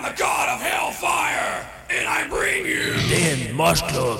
the god of hellfire, and I bring you den Moshclub.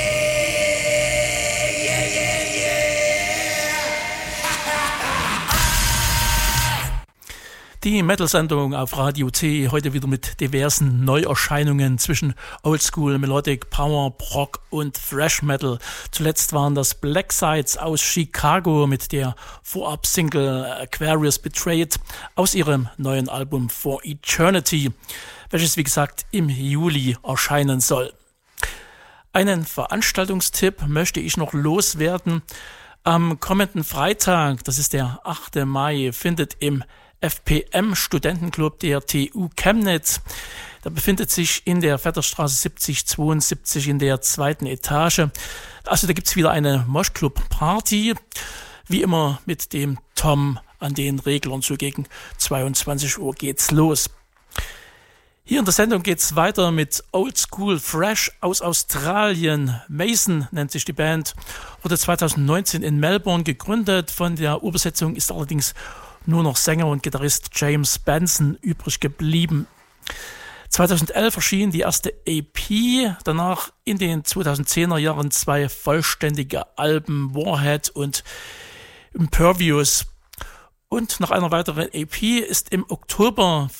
Die Metal-Sendung auf Radio C, heute wieder mit diversen Neuerscheinungen zwischen Oldschool, Melodic, Power, Prog und Thrash Metal. Zuletzt waren das Black Sides aus Chicago mit der Vorab-Single Aquarius Betrayed aus ihrem neuen Album For Eternity, welches wie gesagt im Juli erscheinen soll. Einen Veranstaltungstipp möchte ich noch loswerden. Am kommenden Freitag, das ist der 8. Mai, findet im FPM Studentenclub der TU Chemnitz. Da befindet sich in der Vetterstraße 7072 in der 2. Etage. Also da gibt's wieder eine Moshclub-Party. Wie immer mit dem Tom an den Reglern. So gegen 22 Uhr geht's los. Hier in der Sendung geht's weiter mit Old School Fresh aus Australien. Mason nennt sich die Band. Wurde 2019 in Melbourne gegründet. Von der Urbesetzung ist allerdings nur noch Sänger und Gitarrist James Benson übrig geblieben. 2011 erschien die erste EP, danach in den 2010er Jahren 2 vollständige Alben, Warhead und Impervious. Und nach einer weiteren EP ist im Oktober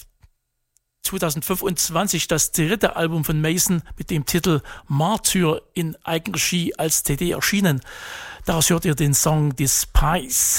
2025 das 3. Album von Mason mit dem Titel Martyr in Eigenregie als CD erschienen. Daraus hört ihr den Song Despise.